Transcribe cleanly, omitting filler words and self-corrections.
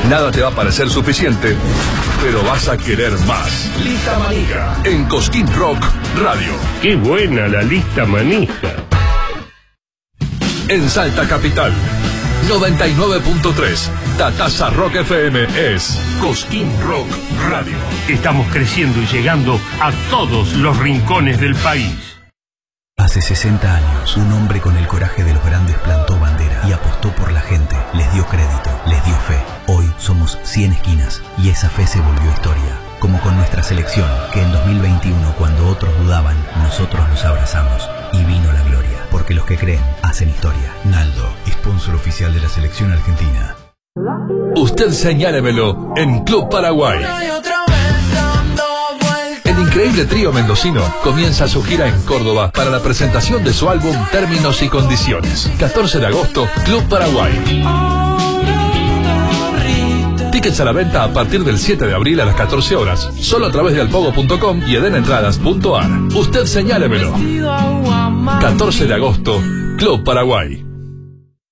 Nada te va a parecer suficiente, pero vas a querer más. Lista Manija en Cosquín Rock Radio. ¡Qué buena la lista manija! En Salta Capital, 99.3. Tataza Rock FM es Cosquín Rock Radio. Estamos creciendo y llegando a todos los rincones del país. Hace 60 años, un hombre con el coraje de los grandes plantó bandera y apostó por la gente, les dio crédito, les dio fe. Hoy somos 100 esquinas y esa fe se volvió historia. Como con nuestra selección, que en 2021, cuando otros dudaban, nosotros nos abrazamos y vino la gloria. Porque los que creen, hacen historia. Naldo, sponsor oficial de la selección argentina. Usted señálemelo en Club Paraguay. El increíble trío mendocino comienza su gira en Córdoba para la presentación de su álbum Términos y Condiciones. 14 de agosto, Club Paraguay. Tickets a la venta a partir del 7 de abril a las 14 horas. Solo a través de alpogo.com y edenaentradas.ar. Usted señálemelo. 14 de agosto, Club Paraguay.